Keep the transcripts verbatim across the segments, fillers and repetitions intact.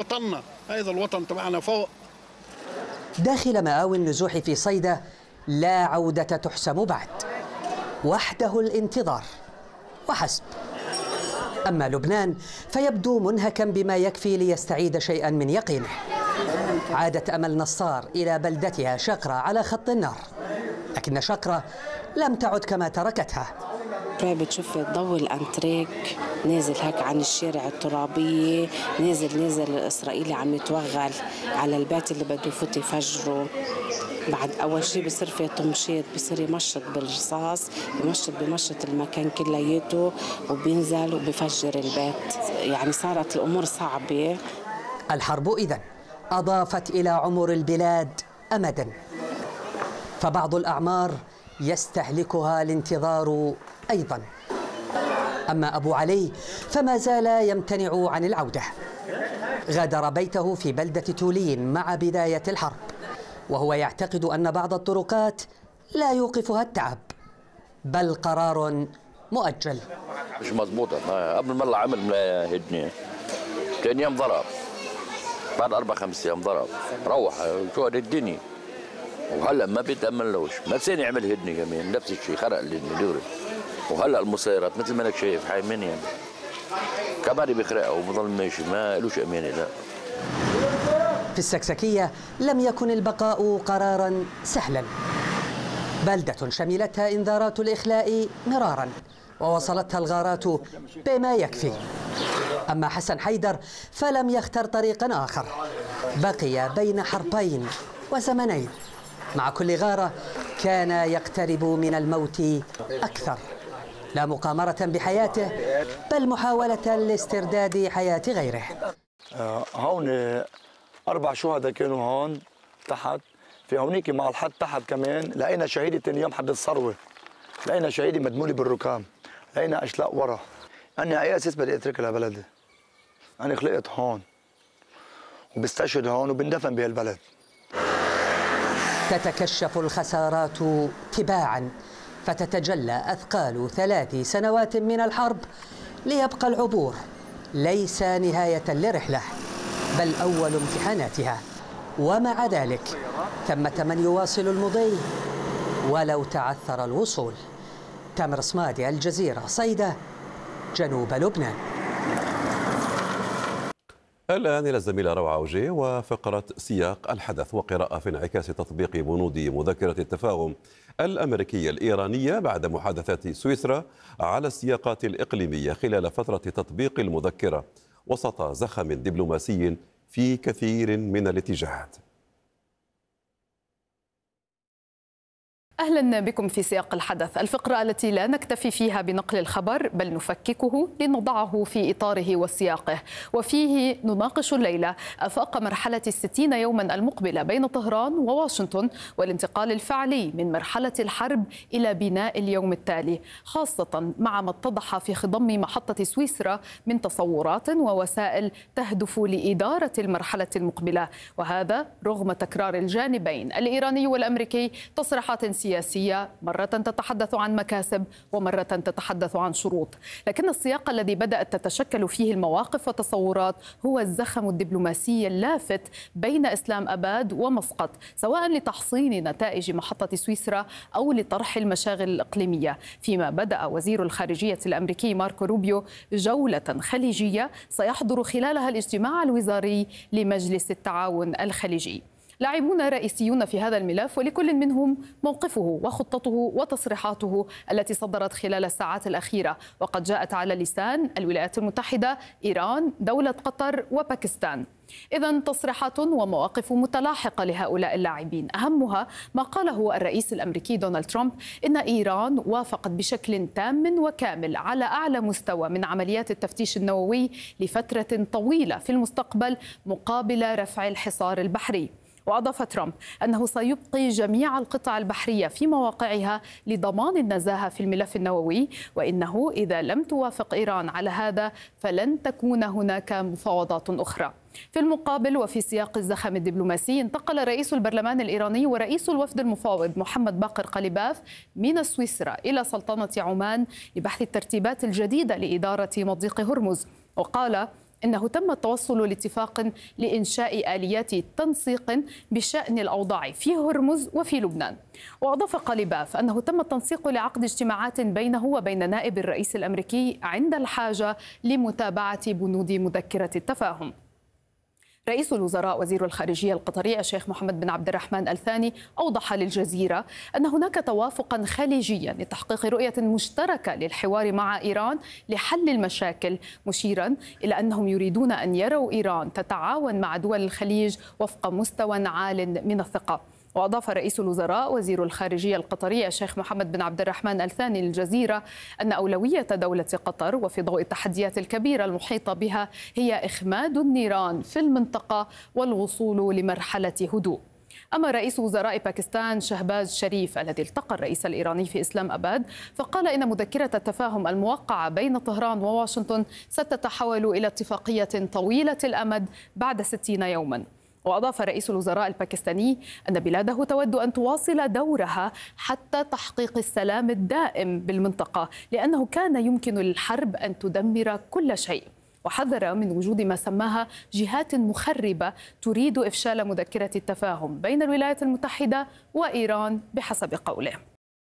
وطننا، هذا الوطن تبعنا فوق. داخل مآوي النزوح في صيدا لا عودة تحسم بعد، وحده الانتظار وحسب. أما لبنان فيبدو منهكا بما يكفي ليستعيد شيئا من يقينه. عادت أمل نصار إلى بلدتها شقرة على خط النار، لكن شقرة لم تعد كما تركتها. بتشوف ضوء الانتريك نازل هيك عن الشارع الترابية، نازل نازل الإسرائيلي عم يتوغل على البيت اللي بده يفوت يفجره. بعد أول شيء بصير في طمشيط، بصير يمشط بالرصاص، يمشط بمشط المكان كلياته وبينزل وبيفجر البيت. يعني صارت الأمور صعبة. الحرب إذن أضافت إلى عمر البلاد أمدا، فبعض الأعمار يستهلكها الانتظار أيضا. أما أبو علي فما زال يمتنع عن العودة. غادر بيته في بلدة تولين مع بداية الحرب، وهو يعتقد أن بعض الطرقات لا يوقفها التعب، بل قرار مؤجل. مش مضبوطة. قبل ما الله عمل هدنة، ثاني يوم ضرب، بعد أربع خمس أيام ضرب، روح شو هذا الدنيا. وهلا ما بيتأملوش، ما ثاني عمل هدنة كمان نفس الشيء، خرق الهدنة دغري. وهلا المسيرات مثل ما انك شايف حايمين يعني كباري بيخرقها وبضل ماشي، ما لوش امانه. لا، في السكسكية لم يكن البقاء قرارا سهلا. بلدة شملتها انذارات الإخلاء مرارا، ووصلتها الغارات بما يكفي. أما حسن حيدر فلم يختر طريقا آخر، بقي بين حربين وزمنين. مع كل غارة كان يقترب من الموت أكثر، لا مقامرة بحياته بل محاولة لاسترداد حياة غيره. آه هون أربع شهداء كانوا هون تحت، في هونيك مع الحد تحت كمان لقينا شهيدة تاني يوم حد الثروة، لقينا شهيدة مدمولة بالركام، لقينا أشلاء ورا. أنا على أي أساس بدي أترك لبلدي؟ أنا خلقت هون وبستشهد هون وبندفن بهالبلد. تتكشف الخسارات تباعا، فتتجلى أثقال ثلاث سنوات من الحرب، ليبقى العبور ليس نهاية لرحلة بل أول امتحاناتها. ومع ذلك ثمة من يواصل المضي ولو تعثر الوصول. تامر صمادي، الجزيرة، صيدا، جنوب لبنان. الآن إلى الزميلة روعة عوجي وفقرة سياق الحدث وقراءة في انعكاس تطبيق بنود مذكرة التفاهم الأمريكية الإيرانية بعد محادثات سويسرا على السياقات الإقليمية خلال فترة تطبيق المذكرة وسط زخم دبلوماسي في كثير من الاتجاهات. أهلا بكم في سياق الحدث، الفقرة التي لا نكتفي فيها بنقل الخبر بل نفككه لنضعه في إطاره وسياقه، وفيه نناقش الليلة آفاق مرحلة الستين يوما المقبلة بين طهران وواشنطن والانتقال الفعلي من مرحلة الحرب إلى بناء اليوم التالي، خاصة مع ما اتضح في خضم محطة سويسرا من تصورات ووسائل تهدف لإدارة المرحلة المقبلة، وهذا رغم تكرار الجانبين الإيراني والأمريكي تصريحات سياسية سياسية مرة تتحدث عن مكاسب ومرة تتحدث عن شروط، لكن السياق الذي بدأت تتشكل فيه المواقف والتصورات هو الزخم الدبلوماسي اللافت بين إسلام أباد ومسقط، سواء لتحصين نتائج محطة سويسرا أو لطرح المشاغل الإقليمية، فيما بدأ وزير الخارجية الأمريكي ماركو روبيو جولة خليجية سيحضر خلالها الاجتماع الوزاري لمجلس التعاون الخليجي. لاعبون رئيسيون في هذا الملف ولكل منهم موقفه وخطته وتصريحاته التي صدرت خلال الساعات الأخيرة، وقد جاءت على لسان الولايات المتحدة، إيران، دولة قطر وباكستان. إذن تصريحات ومواقف متلاحقة لهؤلاء اللاعبين، أهمها ما قاله الرئيس الأمريكي دونالد ترامب إن إيران وافقت بشكل تام وكامل على أعلى مستوى من عمليات التفتيش النووي لفترة طويلة في المستقبل مقابل رفع الحصار البحري. وأضاف ترامب أنه سيبقي جميع القطع البحرية في مواقعها لضمان النزاهة في الملف النووي، وإنه إذا لم توافق إيران على هذا فلن تكون هناك مفاوضات أخرى. في المقابل وفي سياق الزخم الدبلوماسي، انتقل رئيس البرلمان الإيراني ورئيس الوفد المفاوض محمد باقر قليباف من سويسرا إلى سلطنة عمان لبحث الترتيبات الجديدة لإدارة مضيق هرمز. وقال إنه تم التوصل لاتفاق لإنشاء آليات تنسيق بشأن الأوضاع في هرمز وفي لبنان. وأضاف قليباف أنه تم التنسيق لعقد اجتماعات بينه وبين نائب الرئيس الأمريكي عند الحاجة لمتابعة بنود مذكرة التفاهم. رئيس الوزراء وزير الخارجية القطري الشيخ محمد بن عبد الرحمن الثاني أوضح للجزيرة أن هناك توافقا خليجيا لتحقيق رؤية مشتركة للحوار مع إيران لحل المشاكل، مشيرا إلى أنهم يريدون أن يروا إيران تتعاون مع دول الخليج وفق مستوى عال من الثقة. وأضاف رئيس الوزراء وزير الخارجية القطري الشيخ محمد بن عبد الرحمن الثاني للجزيرة أن أولوية دولة قطر وفي ضوء التحديات الكبيرة المحيطة بها هي إخماد النيران في المنطقة والوصول لمرحلة هدوء. أما رئيس وزراء باكستان شهباز شريف الذي التقى الرئيس الإيراني في إسلام أباد فقال إن مذكرة التفاهم الموقعة بين طهران وواشنطن ستتحول إلى اتفاقية طويلة الأمد بعد ستين يوما. وأضاف رئيس الوزراء الباكستاني أن بلاده تود أن تواصل دورها حتى تحقيق السلام الدائم بالمنطقة، لأنه كان يمكن للحرب أن تدمر كل شيء. وحذر من وجود ما سماها جهات مخربة تريد إفشال مذكرة التفاهم بين الولايات المتحدة وإيران بحسب قوله.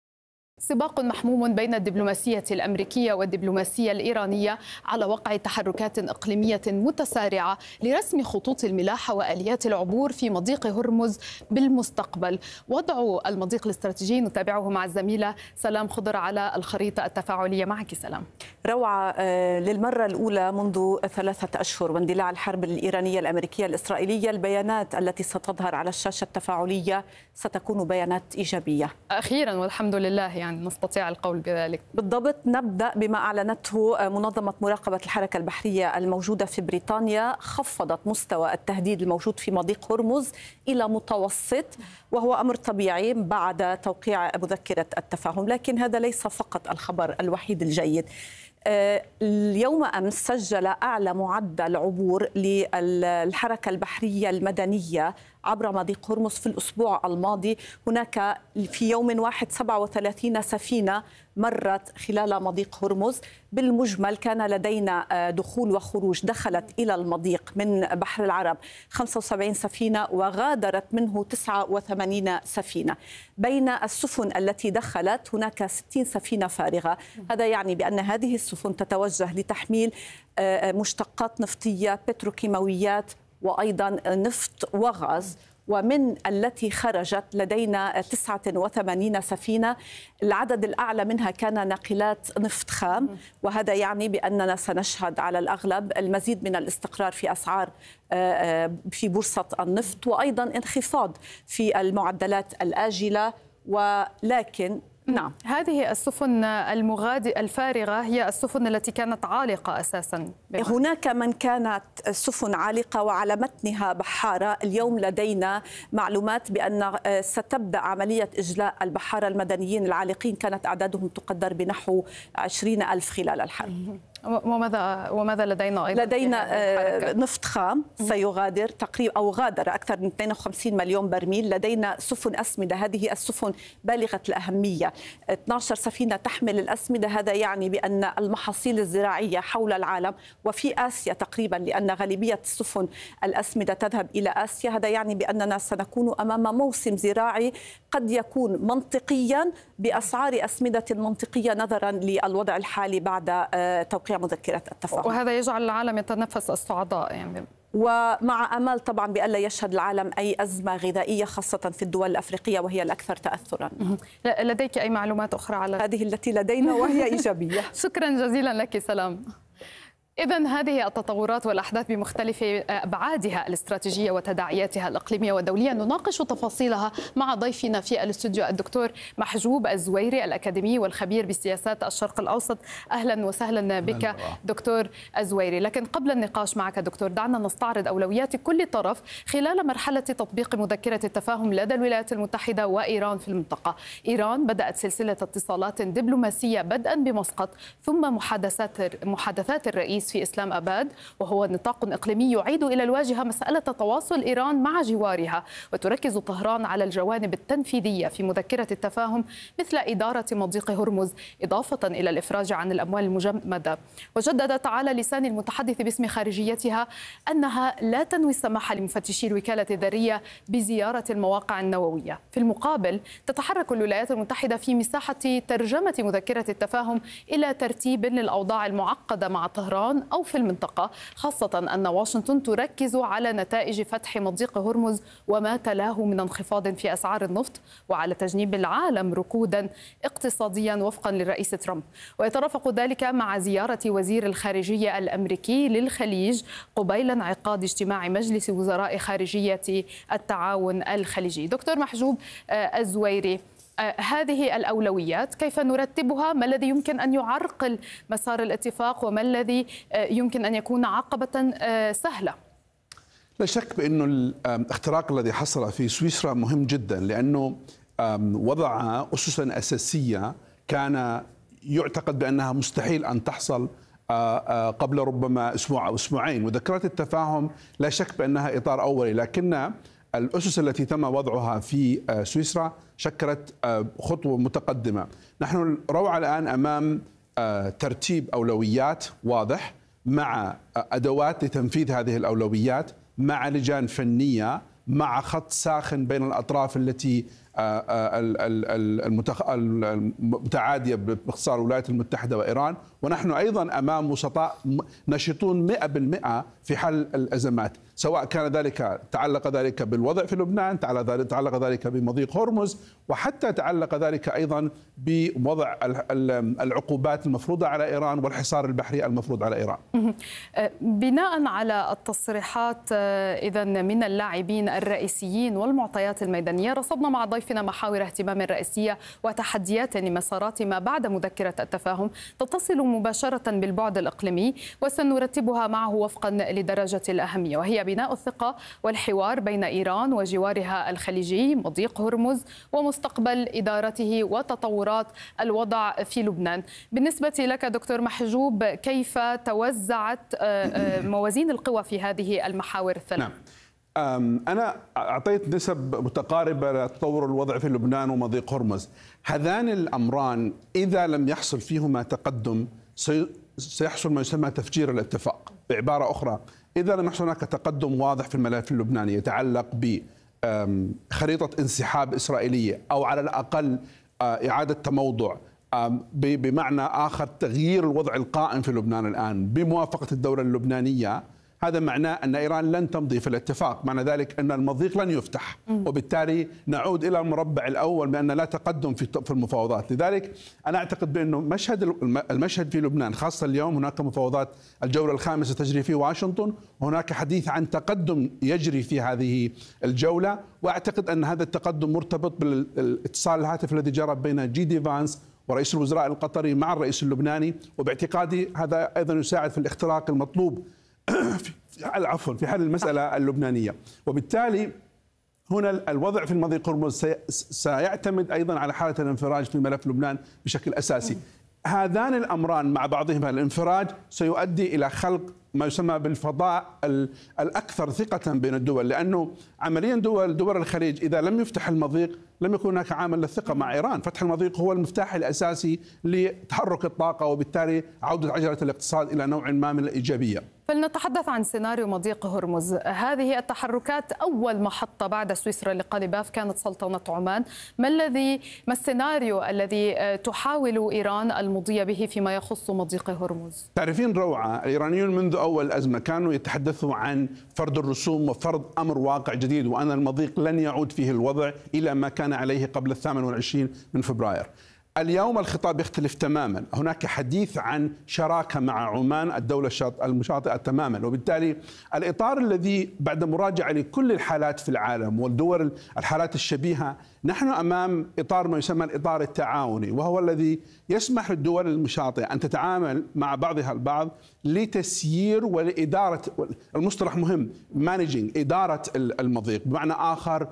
سباق محموم بين الدبلوماسية الأمريكية والدبلوماسية الإيرانية على وقع تحركات إقليمية متسارعة لرسم خطوط الملاحة وآليات العبور في مضيق هرمز بالمستقبل. وضع المضيق الاستراتيجي نتابعه مع الزميلة سلام خضر على الخريطة التفاعلية. معك سلام. روعة، للمرة الأولى منذ ثلاثة أشهر واندلاع الحرب الإيرانية الأمريكية الإسرائيلية البيانات التي ستظهر على الشاشة التفاعلية ستكون بيانات إيجابية أخيرا والحمد لله، يعني نستطيع القول بذلك. بالضبط. نبدأ بما أعلنته منظمة مراقبة الحركة البحرية الموجودة في بريطانيا، خفضت مستوى التهديد الموجود في مضيق هرمز إلى متوسط، وهو أمر طبيعي بعد توقيع مذكرة التفاهم. لكن هذا ليس فقط الخبر الوحيد الجيد. اليوم أمس سجل أعلى معدل عبور للحركة البحرية المدنية عبر مضيق هرمز في الأسبوع الماضي. هناك في يوم واحد سبعة وثلاثين سفينة مرت خلال مضيق هرمز. بالمجمل كان لدينا دخول وخروج، دخلت إلى المضيق من بحر العرب خمسة وسبعين سفينة وغادرت منه تسعة وثمانين سفينة. بين السفن التي دخلت هناك ستين سفينة فارغة. هذا يعني بأن هذه السفن تتوجه لتحميل مشتقات نفطية، بتروكيماويات، وأيضا نفط وغاز. ومن التي خرجت لدينا تسعة وثمانين سفينة، العدد الأعلى منها كان ناقلات نفط خام، وهذا يعني بأننا سنشهد على الأغلب المزيد من الاستقرار في أسعار في بورصة النفط، وأيضا انخفاض في المعدلات الآجلة. ولكن نعم، هذه السفن المغادرة الفارغة هي السفن التي كانت عالقة أساسا. بمعنى. هناك من كانت سفن عالقة وعلى متنها بحارة. اليوم لدينا معلومات بأن ستبدأ عملية إجلاء البحارة المدنيين العالقين، كانت أعدادهم تقدر بنحو عشرين ألف خلال الحرب. وماذا وماذا لدينا أيضا؟ لدينا نفط خام سيغادر تقريبا أو غادر أكثر من اثنين وخمسين مليون برميل. لدينا سفن أسمدة، هذه السفن بالغة الأهمية، اثنتي عشرة سفينة تحمل الأسمدة. هذا يعني بأن المحاصيل الزراعية حول العالم وفي آسيا تقريبا، لأن غالبية السفن الأسمدة تذهب إلى آسيا، هذا يعني بأننا سنكون أمام موسم زراعي قد يكون منطقيا بأسعار أسمدة منطقية نظرا للوضع الحالي بعد توقيع مذكرة التفاهم. وهذا يجعل العالم يتنفس الصعداء يعني. ومع أمل طبعا بألا يشهد العالم أي أزمة غذائية خاصة في الدول الأفريقية وهي الأكثر تأثرا. لديك أي معلومات أخرى على هذه التي لدينا وهي إيجابية؟ شكرا جزيلا لك سلام. إذن هذه التطورات والأحداث بمختلف أبعادها الاستراتيجية وتداعياتها الإقليمية والدولية نناقش تفاصيلها مع ضيفنا في الاستوديو الدكتور محجوب الزويري الأكاديمي والخبير بسياسات الشرق الأوسط. أهلا وسهلا بك دكتور الزويري. لكن قبل النقاش معك دكتور، دعنا نستعرض أولويات كل طرف خلال مرحلة تطبيق مذكرة التفاهم لدى الولايات المتحدة وإيران في المنطقة. إيران بدأت سلسلة اتصالات دبلوماسية بدءا بمسقط ثم محادثات محادثات الرئيس الرئيس في إسلام أباد، وهو نطاق إقليمي يعيد إلى الواجهة مسألة تواصل إيران مع جوارها. وتركز طهران على الجوانب التنفيذية في مذكرة التفاهم مثل إدارة مضيق هرمز، إضافة إلى الإفراج عن الأموال المجمدة. وجددت على لسان المتحدث باسم خارجيتها أنها لا تنوي السماح لمفتشي الوكالة الذرية بزيارة المواقع النووية. في المقابل تتحرك الولايات المتحدة في مساحة ترجمة مذكرة التفاهم إلى ترتيب للأوضاع المعقدة مع طهران أو في المنطقة، خاصة أن واشنطن تركز على نتائج فتح مضيق هرمز وما تلاه من انخفاض في أسعار النفط، وعلى تجنيب العالم ركودا اقتصاديا وفقا للرئيس ترامب. ويترافق ذلك مع زيارة وزير الخارجية الأمريكي للخليج قبيل انعقاد اجتماع مجلس وزراء خارجية التعاون الخليجي. دكتور محجوب الزويري، هذه الأولويات كيف نرتبها؟ ما الذي يمكن أن يعرقل مسار الاتفاق وما الذي يمكن أن يكون عقبة سهلة؟ لا شك بأنه الاختراق الذي حصل في سويسرا مهم جدا، لأنه وضع أسسا أساسية كان يعتقد بأنها مستحيل أن تحصل قبل ربما أسبوع أو أسبوعين. مذكرات التفاهم لا شك بأنها إطار أولي، لكن الأسس التي تم وضعها في سويسرا شكلت خطوة متقدمة. نحن روعة الآن أمام ترتيب أولويات واضح مع أدوات لتنفيذ هذه الأولويات، مع لجان فنية، مع خط ساخن بين الأطراف التي المتعادية باختصار الولايات المتحدة وإيران. ونحن أيضا أمام وسطاء نشطون مئة بالمئة في حل الأزمات، سواء كان ذلك تعلق ذلك بالوضع في لبنان، تعلق ذلك بمضيق هرمز، وحتى تعلق ذلك أيضا بوضع العقوبات المفروضة على إيران والحصار البحري المفروض على إيران. بناء على التصريحات إذن من اللاعبين الرئيسيين والمعطيات الميدانية، رصدنا مع ضيفنا محاور اهتمام رئيسية وتحديات لمسارات ما بعد مذكرة التفاهم تتصل مباشرة بالبعد الإقليمي، وسنرتبها معه وفقا لدرجة الأهمية، وهي بناء الثقة والحوار بين إيران وجوارها الخليجي، مضيق هرمز ومستقبل إدارته، وتطورات الوضع في لبنان. بالنسبة لك دكتور محجوب، كيف توزعت موازين القوى في هذه المحاور الثلاث؟ نعم. أنا أعطيت نسب متقاربة لتطور الوضع في لبنان ومضيق هرمز. هذان الأمران إذا لم يحصل فيهما تقدم سيحصل ما يسمى تفجير الاتفاق. بعبارة أخرى، إذا لم يحصل هناك تقدم واضح في الملف اللبناني يتعلق بخريطة انسحاب إسرائيلية أو على الأقل إعادة تموضع، بمعنى آخر تغيير الوضع القائم في لبنان الآن بموافقة الدولة اللبنانية، هذا معناه أن إيران لن تمضي في الاتفاق، معنى ذلك أن المضيق لن يفتح، وبالتالي نعود إلى المربع الأول بأن لا تقدم في المفاوضات. لذلك أنا أعتقد بأنه مشهد المشهد في لبنان خاصة اليوم، هناك مفاوضات الجولة الخامسة تجري في واشنطن، وهناك حديث عن تقدم يجري في هذه الجولة، وأعتقد أن هذا التقدم مرتبط بالاتصال الهاتف الذي جرى بين جي دي فانس ورئيس الوزراء القطري مع الرئيس اللبناني، وباعتقادي هذا أيضا يساعد في الاختراق المطلوب في عفوا في حل المسألة اللبنانية. وبالتالي هنا الوضع في المضيق هرمز سيعتمد أيضا على حالة الانفراج في ملف لبنان بشكل أساسي. هذان الأمران مع بعضهما، الانفراج سيؤدي إلى خلق ما يسمى بالفضاء الأكثر ثقة بين الدول، لأنه عمليا دول دول الخليج إذا لم يفتح المضيق لم يكن هناك عامل للثقة مع إيران. فتح المضيق هو المفتاح الأساسي لتحرك الطاقة وبالتالي عودة عجلة الاقتصاد إلى نوع ما من الإيجابية. فلنتحدث عن سيناريو مضيق هرمز. هذه التحركات أول محطة بعد سويسرا لقاليباف كانت سلطنة عمان. ما الذي ما السيناريو الذي تحاول إيران المضي به فيما يخص مضيق هرمز؟ تعرفين روعة، الإيرانيون منذ أول الأزمة كانوا يتحدثوا عن فرض الرسوم وفرض أمر واقع جديد، وأن المضيق لن يعود فيه الوضع إلى ما كان عليه قبل الثامن والعشرين من فبراير. اليوم الخطاب يختلف تماما، هناك حديث عن شراكة مع عمان الدولة المشاطئة تماما، وبالتالي الإطار الذي بعد مراجعة لكل الحالات في العالم والدول الحالات الشبيهة، نحن أمام إطار ما يسمى الإطار التعاوني، وهو الذي يسمح للدول المشاطئة أن تتعامل مع بعضها البعض لتسيير ولإدارة، المصطلح مهم، مانجينج، إدارة المضيق، بمعنى آخر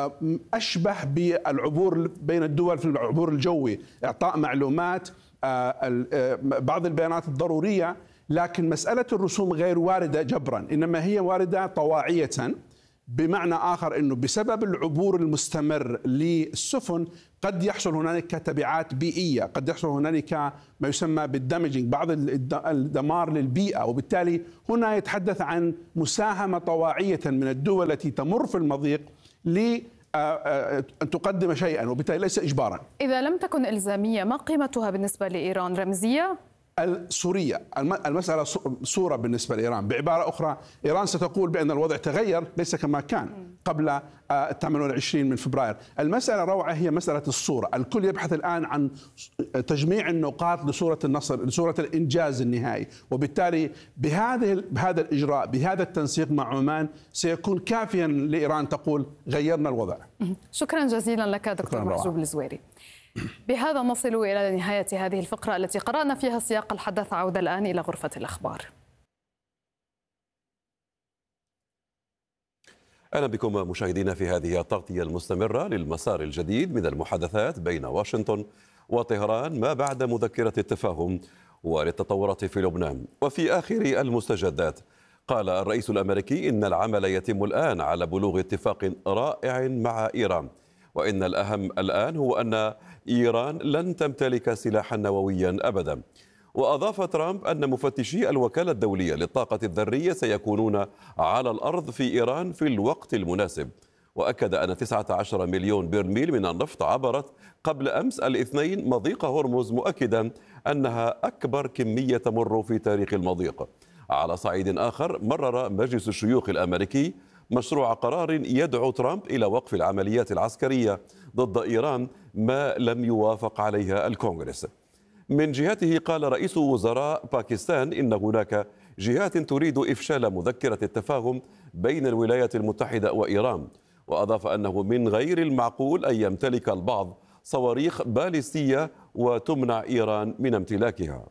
أشبه بالعبور بين الدول في العبور الجوي، إعطاء معلومات، بعض البيانات الضرورية لكن مسألة الرسوم غير واردة جبرا، إنما هي واردة طواعية، بمعنى آخر أنه بسبب العبور المستمر للسفن قد يحصل هنالك تبعات بيئية، قد يحصل هنالك ما يسمى بالدمجينج، بعض الدمار للبيئة، وبالتالي هنا يتحدث عن مساهمة طواعية من الدول التي تمر في المضيق ل أن تقدم شيئا، وبالتالي ليس إجبارا. إذا لم تكن إلزامية، ما قيمتها بالنسبة لإيران؟ رمزية؟ السورية المسألة صورة بالنسبة لإيران. بعبارة أخرى، إيران ستقول بأن الوضع تغير، ليس كما كان قبل الثامن والعشرين من فبراير. المسألة روعة، هي مسألة الصورة. الكل يبحث الآن عن تجميع النقاط لصورة النصر، لصورة الإنجاز النهائي، وبالتالي بهذه بهذا الإجراء، بهذا التنسيق مع عمان، سيكون كافيا لإيران تقول غيرنا الوضع. شكرا جزيلا لك دكتور محجوب الزويري. بهذا نصل إلى نهاية هذه الفقرة التي قرأنا فيها سياق الحدث. عودة الآن إلى غرفة الأخبار. أهلا بكم مشاهدينا في هذه التغطية المستمرة للمسار الجديد من المحادثات بين واشنطن وطهران ما بعد مذكرة التفاهم وللتطورات في لبنان. وفي آخر المستجدات، قال الرئيس الأمريكي إن العمل يتم الآن على بلوغ اتفاق رائع مع إيران، وإن الأهم الآن هو أن إيران لن تمتلك سلاحا نوويا أبدا. وأضاف ترامب أن مفتشي الوكالة الدولية للطاقة الذرية سيكونون على الأرض في إيران في الوقت المناسب. وأكد أن تسعة عشر مليون برميل من النفط عبرت قبل أمس الاثنين مضيق هرمز، مؤكدا أنها أكبر كمية تمر في تاريخ المضيق. على صعيد آخر، مرر مجلس الشيوخ الأمريكي مشروع قرار يدعو ترامب إلى وقف العمليات العسكرية ضد إيران ما لم يوافق عليها الكونغرس. من جهته، قال رئيس وزراء باكستان إن هناك جهات تريد إفشال مذكرة التفاهم بين الولايات المتحدة وإيران، وأضاف أنه من غير المعقول أن يمتلك البعض صواريخ باليستية وتمنع إيران من امتلاكها.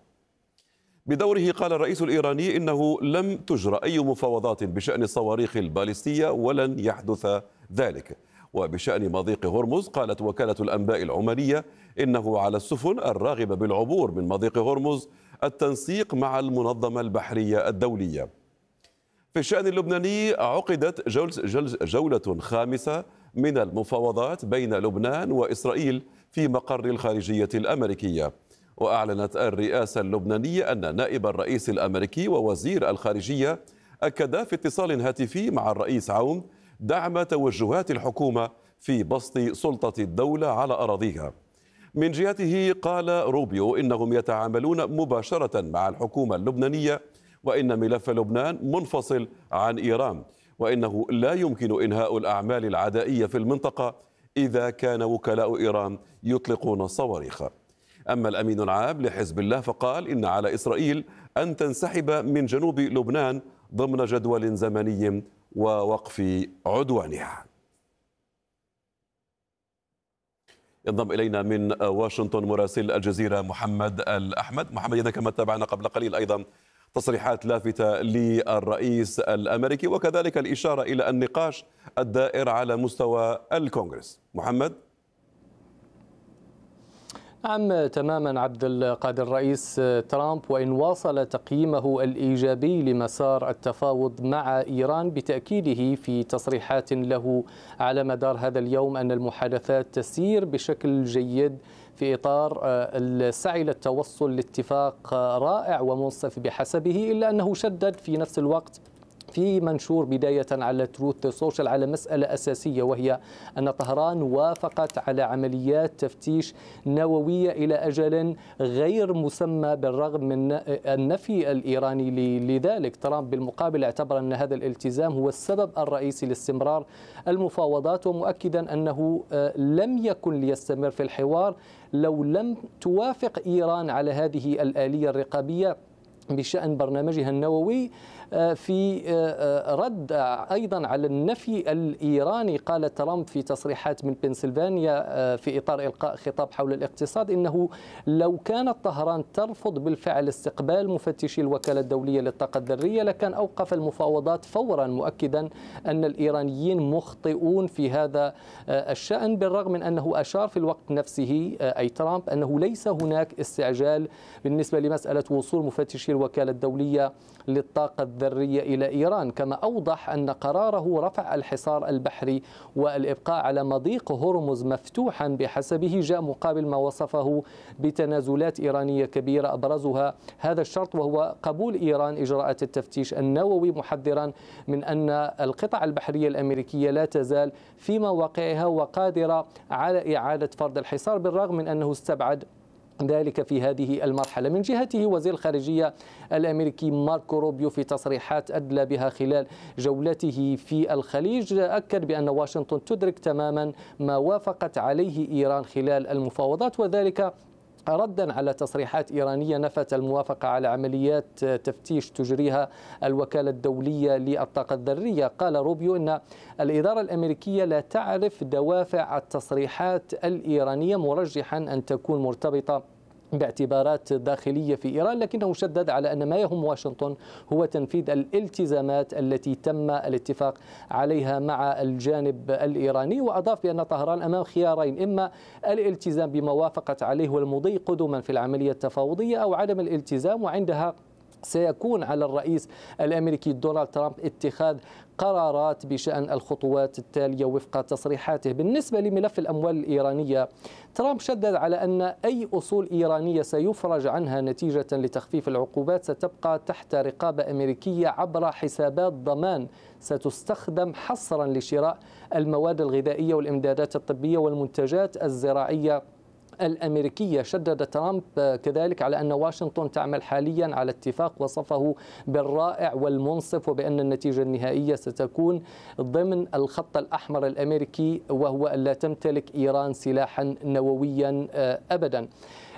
بدوره، قال الرئيس الإيراني إنه لم تجرى أي مفاوضات بشأن الصواريخ الباليستية ولن يحدث ذلك. وبشأن مضيق هرمز، قالت وكالة الأنباء العمانية إنه على السفن الراغبة بالعبور من مضيق هرمز التنسيق مع المنظمة البحرية الدولية. في الشأن اللبناني، عقدت جولة خامسة من المفاوضات بين لبنان وإسرائيل في مقر الخارجية الأمريكية. وأعلنت الرئاسة اللبنانية أن نائب الرئيس الأمريكي ووزير الخارجية أكدا في اتصال هاتفي مع الرئيس عون دعم توجهات الحكومة في بسط سلطة الدولة على أراضيها. من جهته، قال روبيو إنهم يتعاملون مباشرة مع الحكومة اللبنانية، وإن ملف لبنان منفصل عن إيران، وإنه لا يمكن إنهاء الأعمال العدائية في المنطقة إذا كان وكلاء إيران يطلقون الصواريخ. أما الأمين العام لحزب الله فقال إن على إسرائيل أن تنسحب من جنوب لبنان ضمن جدول زمني ووقف عدوانها. ينضم إلينا من واشنطن مراسل الجزيرة محمد الأحمد. محمد، إذا كما تابعنا قبل قليل أيضا تصريحات لافتة للرئيس الأمريكي، وكذلك الإشارة إلى النقاش الدائر على مستوى الكونغرس. محمد. نعم تماما عبد القادر. الرئيس ترامب وإن واصل تقييمه الإيجابي لمسار التفاوض مع إيران، بتأكيده في تصريحات له على مدار هذا اليوم أن المحادثات تسير بشكل جيد في إطار السعي للتوصل لاتفاق رائع ومنصف بحسبه، إلا أنه شدد في نفس الوقت في منشور بداية على تروث سوشيال على مسألة أساسية، وهي أن طهران وافقت على عمليات تفتيش نووية إلى أجل غير مسمى بالرغم من النفي الإيراني لذلك. ترامب بالمقابل اعتبر أن هذا الالتزام هو السبب الرئيسي لاستمرار المفاوضات، ومؤكدا أنه لم يكن ليستمر في الحوار لو لم توافق إيران على هذه الآلية الرقابية بشأن برنامجها النووي في رد أيضا على النفي الإيراني قال ترامب في تصريحات من بنسلفانيا في إطار إلقاء خطاب حول الاقتصاد إنه لو كانت طهران ترفض بالفعل استقبال مفتشي الوكالة الدولية للطاقة الذرية لكان أوقف المفاوضات فورا، مؤكدا أن الإيرانيين مخطئون في هذا الشأن، بالرغم من أنه أشار في الوقت نفسه أي ترامب أنه ليس هناك استعجال بالنسبة لمسألة وصول مفتشي الوكالة الدولية للطاقة الذرية إلى إيران، كما أوضح أن قراره رفع الحصار البحري والإبقاء على مضيق هرمز مفتوحا بحسبه جاء مقابل ما وصفه بتنازلات إيرانية كبيرة أبرزها هذا الشرط وهو قبول إيران إجراءات التفتيش النووي، محذرا من أن القطع البحرية الأمريكية لا تزال في مواقعها وقادرة على إعادة فرض الحصار، بالرغم من أنه استبعد ذلك في هذه المرحلة. من جهته وزير الخارجية الأمريكي ماركو روبيو في تصريحات أدلى بها خلال جولته في الخليج أكد بأن واشنطن تدرك تماما ما وافقت عليه إيران خلال المفاوضات، وذلك ردا على تصريحات إيرانية نفت الموافقة على عمليات تفتيش تجريها الوكالة الدولية للطاقة الذرية. قال روبيو إن الإدارة الأمريكية لا تعرف دوافع التصريحات الإيرانية، مرجحا أن تكون مرتبطة باعتبارات داخلية في إيران، لكنه شدد على أن ما يهم واشنطن هو تنفيذ الالتزامات التي تم الاتفاق عليها مع الجانب الإيراني، وأضاف بأن طهران أمام خيارين: إما الالتزام بما وافقت عليه والمضي قدما في العملية التفاوضية أو عدم الالتزام، وعندها سيكون على الرئيس الأمريكي دونالد ترامب اتخاذ قرارات بشأن الخطوات التالية وفق تصريحاته. بالنسبة لملف الأموال الإيرانية، ترامب شدد على أن أي أصول إيرانية سيفرج عنها نتيجة لتخفيف العقوبات ستبقى تحت رقابة أمريكية عبر حسابات ضمان ستستخدم حصرا لشراء المواد الغذائية والإمدادات الطبية والمنتجات الزراعية الأمريكية. شدد ترامب كذلك على أن واشنطن تعمل حاليا على اتفاق وصفه بالرائع والمنصف، وبأن النتيجة النهائية ستكون ضمن الخط الأحمر الأمريكي، وهو ألا تمتلك إيران سلاحا نوويا أبدا.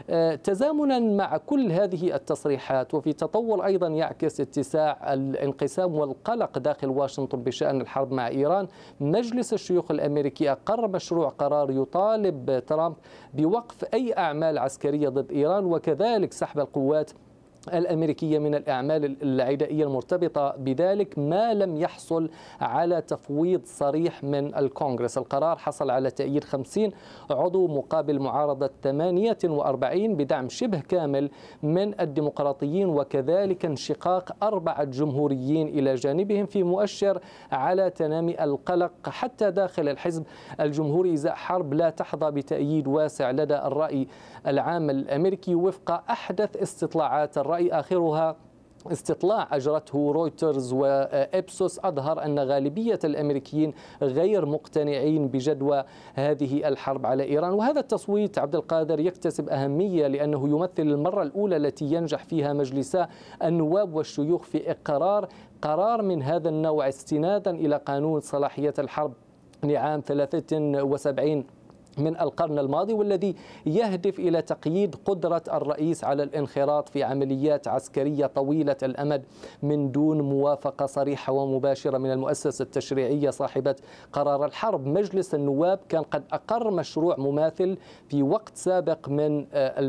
تزامنا مع كل هذه التصريحات وفي تطور أيضا يعكس اتساع الانقسام والقلق داخل واشنطن بشأن الحرب مع إيران، مجلس الشيوخ الأمريكي أقر مشروع قرار يطالب ترامب بوقف أي أعمال عسكرية ضد إيران، وكذلك سحب القوات الأمريكية من الأعمال العدائية المرتبطة بذلك ما لم يحصل على تفويض صريح من الكونغرس. القرار حصل على تأييد خمسين عضو مقابل معارضة ثمانية وأربعين بدعم شبه كامل من الديمقراطيين، وكذلك انشقاق أربعة جمهوريين إلى جانبهم، في مؤشر على تنامي القلق حتى داخل الحزب الجمهوري إزاء حرب لا تحظى بتأييد واسع لدى الرأي العام الأمريكي وفق أحدث استطلاعات الرأي، آخرها استطلاع أجرته رويترز وإبسوس أظهر أن غالبية الأمريكيين غير مقتنعين بجدوى هذه الحرب على إيران. وهذا التصويت عبد القادر يكتسب أهمية لأنه يمثل المرة الأولى التي ينجح فيها مجلسا النواب والشيوخ في إقرار قرار من هذا النوع استنادا إلى قانون صلاحية الحرب لعام ثلاثة وسبعين من القرن الماضي، والذي يهدف إلى تقييد قدرة الرئيس على الانخراط في عمليات عسكرية طويلة الأمد من دون موافقة صريحة ومباشرة من المؤسسة التشريعية صاحبة قرار الحرب. مجلس النواب كان قد أقر مشروع مماثل في وقت سابق من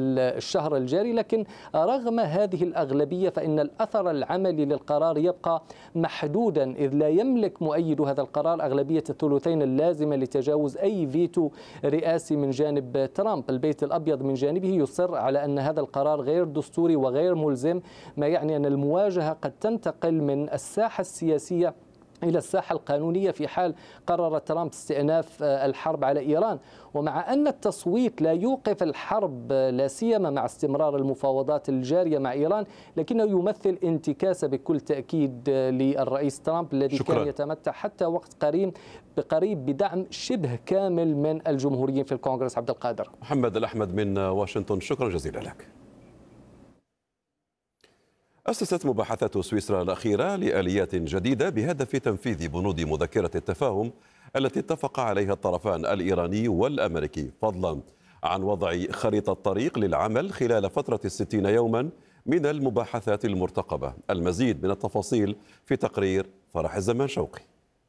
الشهر الجاري، لكن رغم هذه الأغلبية فإن الأثر العملي للقرار يبقى محدودا، إذ لا يملك مؤيد هذا القرار أغلبية الثلثين اللازمة لتجاوز أي فيتو رئاسي من جانب ترامب. البيت الأبيض من جانبه يصر على أن هذا القرار غير دستوري وغير ملزم، ما يعني أن المواجهة قد تنتقل من الساحة السياسية إلى الساحة القانونية في حال قرر ترامب استئناف الحرب على إيران. ومع أن التصويت لا يوقف الحرب لا سيما مع استمرار المفاوضات الجارية مع إيران، لكنه يمثل انتكاسة بكل تأكيد للرئيس ترامب الذي شكرا. كان يتمتع حتى وقت قريب بقريب بدعم شبه كامل من الجمهوريين في الكونغرس. عبد القادر. محمد الأحمد من واشنطن، شكرا جزيلا لك. أسست مباحثات سويسرا الأخيرة لآليات جديدة بهدف تنفيذ بنود مذكرة التفاهم التي اتفق عليها الطرفان الإيراني والأمريكي، فضلا عن وضع خريطة طريق للعمل خلال فترة الستين يوما من المباحثات المرتقبة. المزيد من التفاصيل في تقرير فرح الزمان شوقي.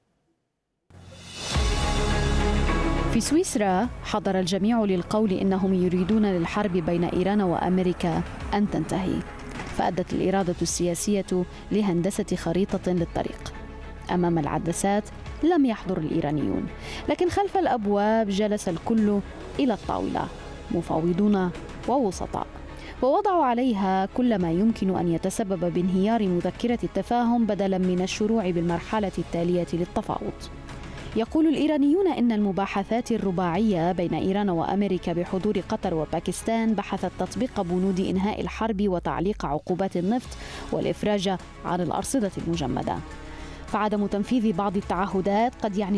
في سويسرا حضر الجميع للقول إنهم يريدون للحرب بين إيران وأمريكا أن تنتهي، فأدت الإرادة السياسية لهندسة خريطة للطريق. أمام العدسات لم يحضر الإيرانيون، لكن خلف الأبواب جلس الكل إلى الطاولة، مفاوضون ووسطاء، ووضعوا عليها كل ما يمكن أن يتسبب بانهيار مذكرة التفاهم بدلا من الشروع بالمرحلة التالية للتفاوض. يقول الإيرانيون إن المباحثات الرباعية بين إيران وأمريكا بحضور قطر وباكستان بحثت تطبيق بنود إنهاء الحرب وتعليق عقوبات النفط والإفراج عن الأرصدة المجمدة. فعدم تنفيذ بعض التعهدات قد يعني